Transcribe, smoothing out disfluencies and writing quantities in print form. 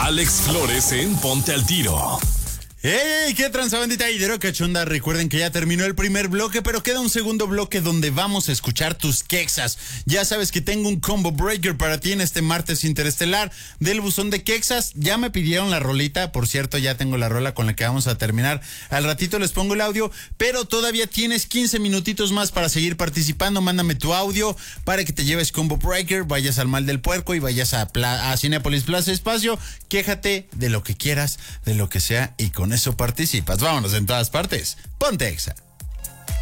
Alex Flores en Ponte al Tiro. ¡Hey! ¡Qué transabandita y de cachonda! Recuerden que ya terminó el primer bloque, pero queda un segundo bloque donde vamos a escuchar tus quexas. Ya sabes que tengo un combo breaker para ti en este martes interestelar del buzón de quexas. Ya me pidieron la rolita, por cierto, ya tengo la rola con la que vamos a terminar. Al ratito les pongo el audio, pero todavía tienes 15 minutitos más para seguir participando. Mándame tu audio para que te lleves combo breaker, vayas al Mal del Puerco y vayas a Cinépolis Plaza Espacio. Quéjate de lo que quieras, de lo que sea, y con eso participas. Vámonos en todas partes. Ponte Exa.